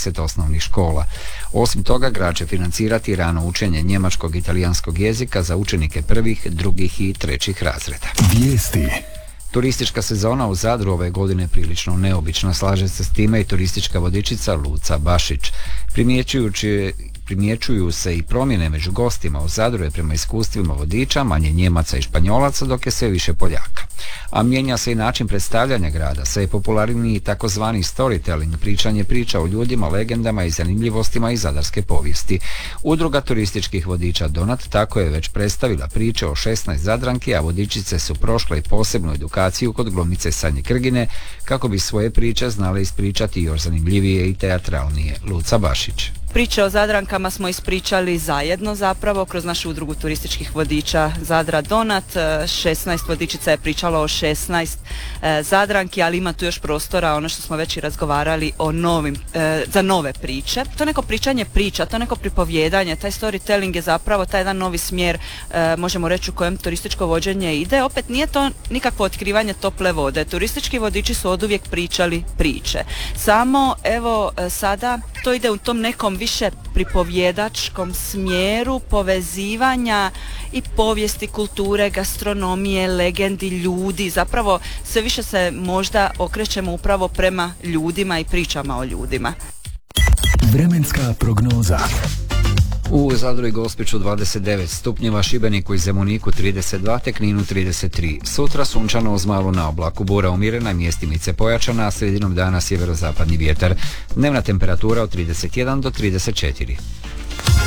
10 osnovnih škola. Osim toga, grad će financirati rano učenje njemačkog i talijanskog jezika za učenike prvih, drugih i trećih razreda. Vijesti. Turistička sezona u Zadru ove godine prilično neobična, slaže se s time i turistička vodičica Luca Bašić. Primjećuju se i promjene među gostima. U Zadru je prema iskustvima vodiča manje Njemaca i Španjolaca, dok je sve više Poljaka. A mijenja se i način predstavljanja grada, sve je popularniji takozvani storytelling, pričanje priča o ljudima, legendama i zanimljivostima iz zadarske povijesti. Udruga turističkih vodiča Donat tako je već predstavila priče o 16 Zadranki, a vodičice su prošle i posebnu edukaciju kod glumice Sanje Krgine kako bi svoje priče znale ispričati još zanimljivije i teatralnije. Luca Bašić. Priče o Zadrankama smo ispričali zajedno zapravo kroz našu udrugu turističkih vodiča Zadra Donat. 16 vodičica je pričalo o 16 Zadranki, ali ima tu još prostora, ono što smo već i razgovarali o za nove priče. To neko pričanje priča, to neko pripovjedanje, taj storytelling je zapravo taj jedan novi smjer, možemo reći, u kojem turističko vođenje ide. Opet nije to nikakvo otkrivanje tople vode. Turistički vodiči su oduvijek pričali priče. Samo evo sada to ide u tom nekom više pripovjedačkom smjeru povezivanja i povijesti, kulture, gastronomije, legendi, ljudi. Zapravo sve više se možda okrećemo upravo prema ljudima i pričama o ljudima. Vremenska prognoza. U Zadru i Gospiću 29 stupnjeva, Šibeniku i Zemuniku 32 te Kninu 33. Sutra sunčano uz malu naoblaku, bura umjerena i mjestimice pojačana, a sredinom dana sjeverozapadni vjetar. Dnevna temperatura od 31 do 34.